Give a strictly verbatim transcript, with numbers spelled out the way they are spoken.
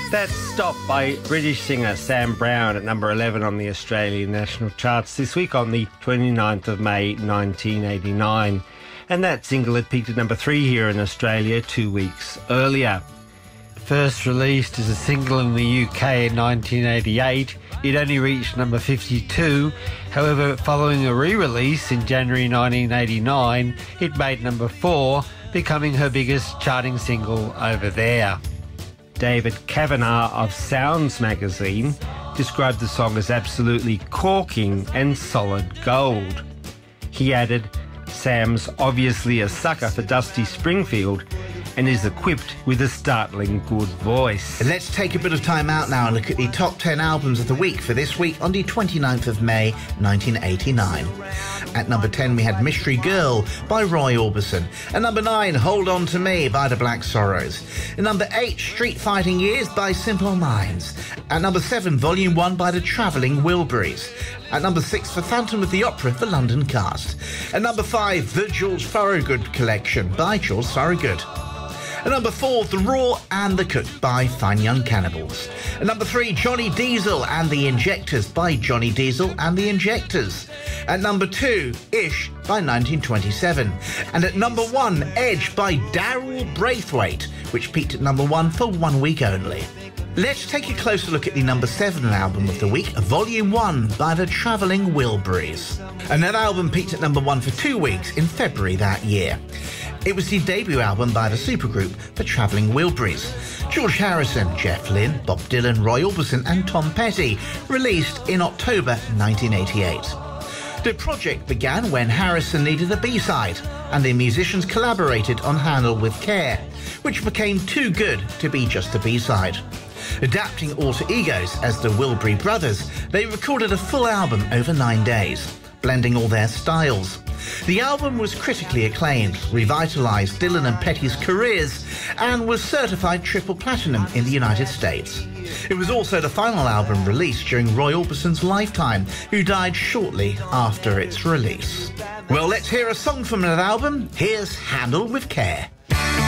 That's Stop by British singer Sam Brown at number eleven on the Australian national charts this week on the twenty-ninth of May nineteen eighty-nine. And that single had peaked at number three here in Australia two weeks earlier. First released as a single in the U K in nineteen eighty-eight, it only reached number fifty-two. However, following a re-release in January nineteen eighty-nine, it made number four, becoming her biggest charting single over there. David Kavanagh of Sounds magazine described the song as absolutely corking and solid gold. He added, Sam's obviously a sucker for Dusty Springfield and is equipped with a startling good voice. Let's take a bit of time out now and look at the top ten albums of the week for this week on the twenty-ninth of May nineteen eighty-nine. At number ten we had Mystery Girl by Roy Orbison. At number nine, Hold On To Me by The Black Sorrows. At number eight, Street Fighting Years by Simple Minds. At number seven, Volume one by The Travelling Wilburys. At number six, The Phantom of the Opera, The London Cast. At number five, The George Thorogood Collection by George Thorogood. At number four, The Raw and the Cook by Fine Young Cannibals. At number three, Johnny Diesel and the Injectors by Johnny Diesel and the Injectors. At number two, Ish by nineteen twenty-seven. And at number one, Edge by Daryl Braithwaite, which peaked at number one for one week only. Let's take a closer look at the number seven album of the week, Volume one by The Travelling Wilburys. And that album peaked at number one for two weeks in February that year. It was the debut album by the supergroup The Travelling Wilburys. George Harrison, Jeff Lynne, Bob Dylan, Roy Orbison and Tom Petty, released in October nineteen eighty-eight. The project began when Harrison needed a B-side, and the musicians collaborated on Handle With Care, which became too good to be just a B-side. Adapting alter egos as the Wilbury Brothers, they recorded a full album over nine days, blending all their styles. The album was critically acclaimed, revitalised Dylan and Petty's careers, and was certified triple platinum in the United States. It was also the final album released during Roy Orbison's lifetime, who died shortly after its release. Well, let's hear a song from that album. Here's Handle With Care.